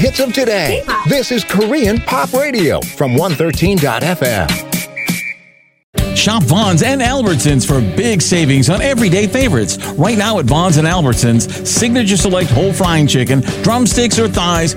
hits of today. This is Korean Pop Radio from 113.fm. Shop Vons and Albertsons for big savings on everyday favorites. Right now at Vons and Albertsons, Signature Select whole frying chicken, drumsticks or thighs,